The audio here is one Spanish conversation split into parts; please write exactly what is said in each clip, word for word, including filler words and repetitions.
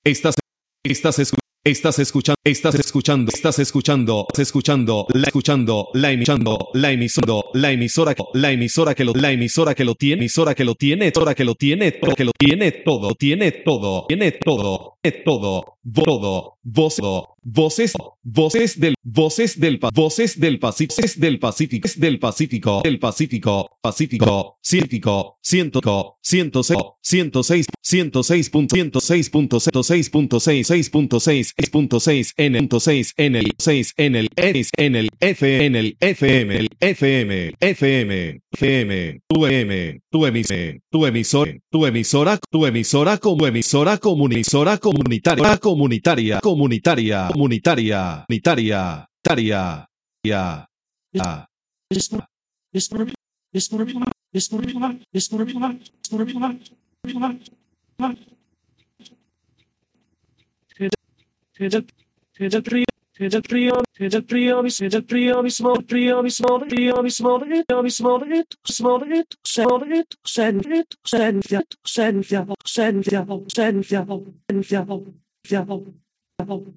Estás, estás, escu- estás escuchando, estás escuchando, estás escuchando, estás escuchando, la escuchando, la emisando, la emisando, la emisora, que- la emisora que lo, la emisora que lo tiene, emisora que lo tiene, emisora que lo tiene, todo, que lo tiene todo, tiene todo, tiene todo, tiene todo, vo- todo, voz, voces, voces del, voces del, pa- voces del Pacífico, voces del Pacífico, es del Pacífico, del Pacífico, Pacífico, científico, ciento, ciento seis, ciento seis, ciento seis punto, ciento seis punto seis, seis punto seis, seis punto seis, seis punto seis en el punto seis en el seis en el X en el F en el F M el F M F M F M tu M tu emisora tu emisora tu emisora tu emisora como emisora comunisora comunitaria comunitaria comunitaria comunitaria comunitaria taria ya ya Head up, head up, prio, head up, prio, head up, prio, small, prio, small, prio, small, it, small, it, small, it, small, it, send it, send it, send it, send it, send it, send it,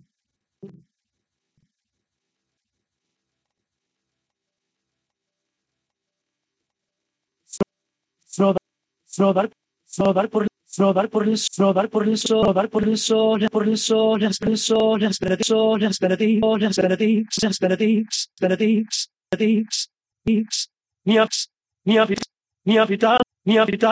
Frodar, frodar, frodar por frodar por el frodar por el sol, frodar por el sol, por el sol, por el sol, espérate, sol, espérate, sol, espérate, espérate, espérate, espérate, x, miax, mia vital, mia vital,